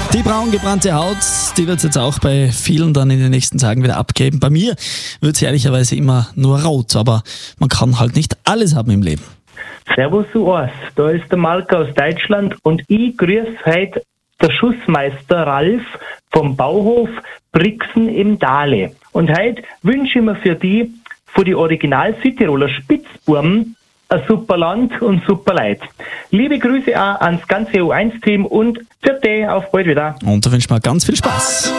Die braun gebrannte Haut, die wird es jetzt auch bei vielen dann in den nächsten Tagen wieder abgeben. Bei mir wird sie ehrlicherweise immer nur rot, aber man kann halt nicht alles haben im Leben. Servus US, da ist der Marco aus Deutschland und ich grüße heute der Schussmeister Ralf vom Bauhof Brixen im Dahle. Und heute wünsche ich mir für die Original Südtiroler Spitzbuben ein super Land und super Leid. Liebe Grüße auch ans ganze U1-Team und für dich auf bald wieder. Und da wünschen wir ganz viel Spaß.